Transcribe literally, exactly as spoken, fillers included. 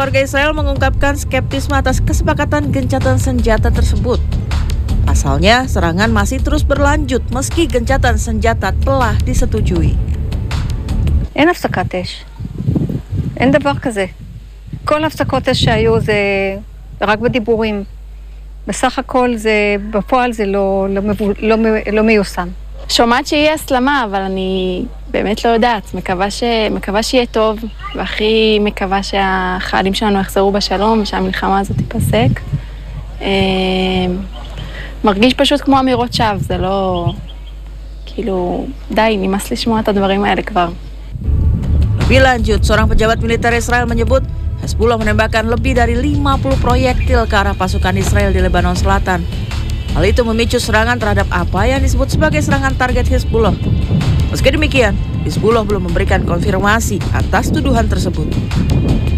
warga Israel mengungkapkan skeptisme atas kesepakatan gencatan senjata tersebut. Pasalnya, serangan masih terus berlanjut meski gencatan senjata telah disetujui. אין הפסקת אש. אין דבר כזה. כל הפסקות אש שהיו זה רק בדיבורים. בסך הכל זה, בפועל זה לא, לא, לא, לא מיושם. שומעת שיהיה הסלמה, אבל אני באמת לא יודעת. מקווה, ש... מקווה שיהיה טוב, והכי מקווה שהחיילים שלנו יחזרו בשלום ושהמלחמה הזאת תיפסק. מרגיש פשוט כמו אמירות שווא, זה לא... כאילו, די, נמאס לשמוע את הדברים האלה כבר. Lebih lanjut, seorang pejabat militer Israel menyebut Hezbollah menembakkan lebih dari lima puluh proyektil ke arah pasukan Israel di Lebanon Selatan. Hal itu memicu serangan terhadap apa yang disebut sebagai serangan target Hezbollah. Meski demikian, Hezbollah belum memberikan konfirmasi atas tuduhan tersebut.